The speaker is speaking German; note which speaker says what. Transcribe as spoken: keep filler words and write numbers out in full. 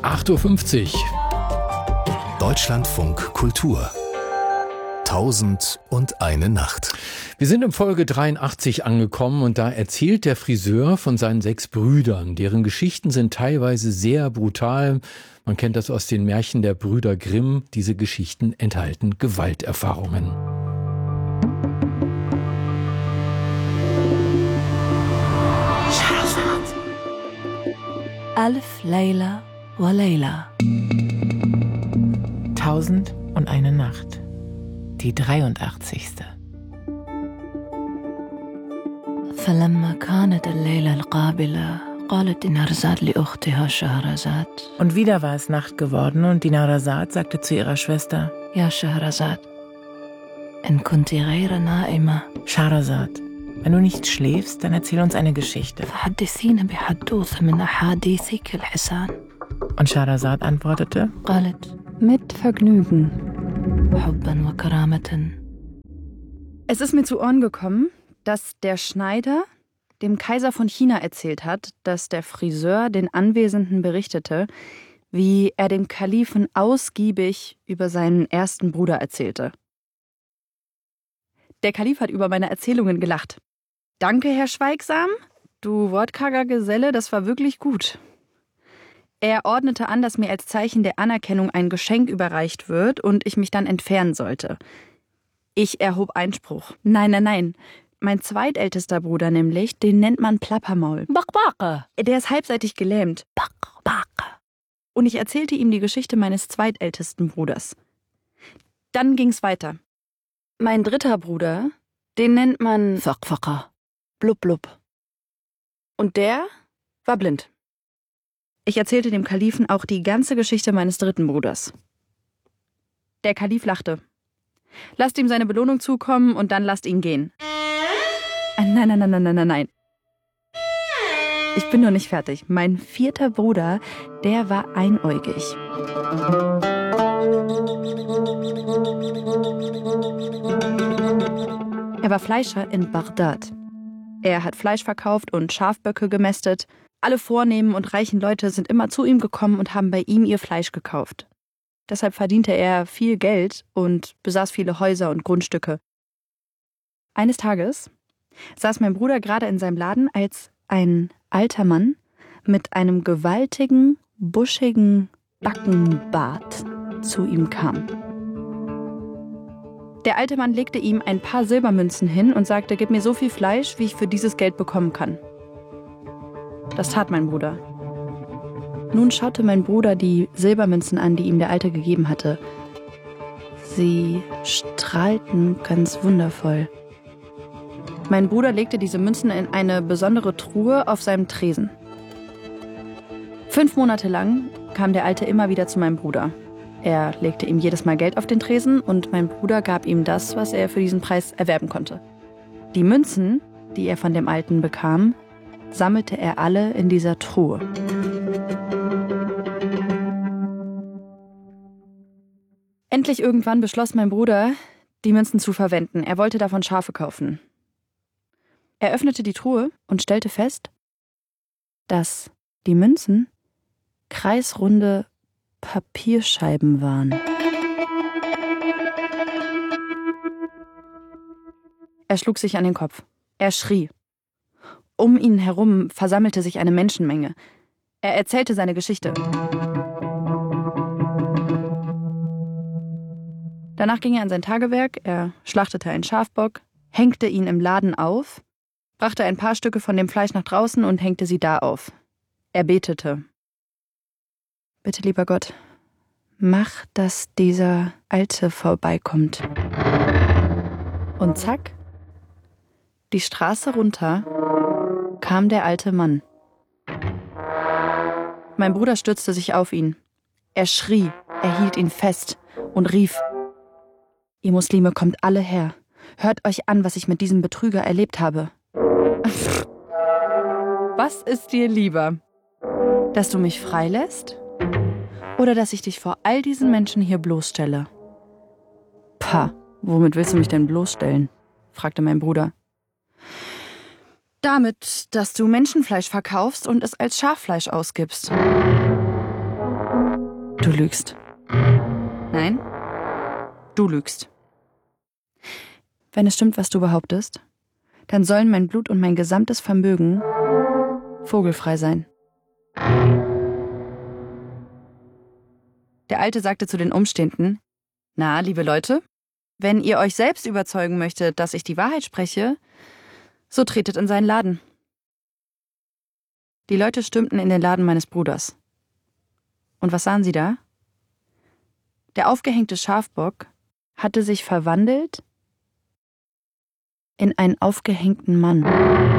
Speaker 1: acht Uhr fünfzig.
Speaker 2: Deutschlandfunk Kultur. Tausend und eine Nacht.
Speaker 1: Wir sind in Folge dreiundachtzig angekommen und da erzählt der Friseur von seinen sechs Brüdern. Deren Geschichten sind teilweise sehr brutal. Man kennt das aus den Märchen der Brüder Grimm. Diese Geschichten enthalten Gewalterfahrungen.
Speaker 3: Alf Layla wa Layla.
Speaker 4: Tausend und eine Nacht. Die dreiundachtzigste.
Speaker 3: فلما كانت الليلة القابلة قالت نهرزاد لأختها شهرزاد.
Speaker 4: Und wieder war es Nacht geworden und Dinarzad sagte zu ihrer Schwester:
Speaker 3: يا شهرزاد إن كنت غير نائمة
Speaker 4: Schahrazad, wenn du nicht schläfst, dann erzähl uns eine Geschichte.
Speaker 3: فحدثينا بحدوثة من أحاديثك الحسان.
Speaker 4: Und Schahrazad antwortete:
Speaker 3: قالت mit Vergnügen. حبا وكرامة.
Speaker 5: Es ist mir zu Ohren gekommen, dass der Schneider dem Kaiser von China erzählt hat, dass der Friseur den Anwesenden berichtete, wie er dem Kalifen ausgiebig über seinen ersten Bruder erzählte. Der Kalif hat über meine Erzählungen gelacht. Danke, Herr Schweigsam, du wortkarger Geselle, das war wirklich gut. Er ordnete an, dass mir als Zeichen der Anerkennung ein Geschenk überreicht wird und ich mich dann entfernen sollte. Ich erhob Einspruch. Nein, nein, nein. Mein zweitältester Bruder nämlich, den nennt man Plappermaul.
Speaker 3: Baqbaqa.
Speaker 5: Der ist halbseitig gelähmt.
Speaker 3: Baqbaqa.
Speaker 5: Und ich erzählte ihm die Geschichte meines zweitältesten Bruders. Dann ging's weiter. Mein dritter Bruder, den nennt man
Speaker 3: Faqfaqa.
Speaker 5: Blub Blub. Und der war blind. Ich erzählte dem Kalifen auch die ganze Geschichte meines dritten Bruders. Der Kalif lachte. Lasst ihm seine Belohnung zukommen und dann lasst ihn gehen. Nein, nein, nein, nein, nein, nein, nein. Ich bin noch nicht fertig. Mein vierter Bruder, der war einäugig. Er war Fleischer in Bagdad. Er hat Fleisch verkauft und Schafböcke gemästet. Alle vornehmen und reichen Leute sind immer zu ihm gekommen und haben bei ihm ihr Fleisch gekauft. Deshalb verdiente er viel Geld und besaß viele Häuser und Grundstücke. Eines Tages saß mein Bruder gerade in seinem Laden, als ein alter Mann mit einem gewaltigen, buschigen Backenbart zu ihm kam. Der alte Mann legte ihm ein paar Silbermünzen hin und sagte: Gib mir so viel Fleisch, wie ich für dieses Geld bekommen kann. Das tat mein Bruder. Nun schaute mein Bruder die Silbermünzen an, die ihm der Alte gegeben hatte. Sie strahlten ganz wundervoll. Mein Bruder legte diese Münzen in eine besondere Truhe auf seinem Tresen. Fünf Monate lang kam der Alte immer wieder zu meinem Bruder. Er legte ihm jedes Mal Geld auf den Tresen und mein Bruder gab ihm das, was er für diesen Preis erwerben konnte. Die Münzen, die er von dem Alten bekam, sammelte er alle in dieser Truhe. Endlich irgendwann beschloss mein Bruder, die Münzen zu verwenden. Er wollte davon Schafe kaufen. Er öffnete die Truhe und stellte fest, dass die Münzen kreisrunde Papierscheiben waren. Er schlug sich an den Kopf. Er schrie. Um ihn herum versammelte sich eine Menschenmenge. Er erzählte seine Geschichte. Danach ging er an sein Tagewerk, er schlachtete einen Schafbock, hängte ihn im Laden auf, brachte ein paar Stücke von dem Fleisch nach draußen und hängte sie da auf. Er betete. Bitte, lieber Gott, mach, dass dieser Alte vorbeikommt. Und zack, die Straße runter kam der alte Mann. Mein Bruder stürzte sich auf ihn. Er schrie, er hielt ihn fest und rief: Ihr Muslime, kommt alle her. Hört euch an, was ich mit diesem Betrüger erlebt habe. Was ist dir lieber? Dass du mich freilässt? Oder dass ich dich vor all diesen Menschen hier bloßstelle? Pah, womit willst du mich denn bloßstellen? Fragte mein Bruder. Damit, dass du Menschenfleisch verkaufst und es als Schaffleisch ausgibst. Du lügst. Nein, du lügst. Wenn es stimmt, was du behauptest, dann sollen mein Blut und mein gesamtes Vermögen vogelfrei sein. Der Alte sagte zu den Umstehenden: Na, liebe Leute, wenn ihr euch selbst überzeugen möchtet, dass ich die Wahrheit spreche, so tretet in seinen Laden. Die Leute stürmten in den Laden meines Bruders. Und was sahen sie da? Der aufgehängte Schafbock hatte sich verwandelt in einen aufgehängten Mann.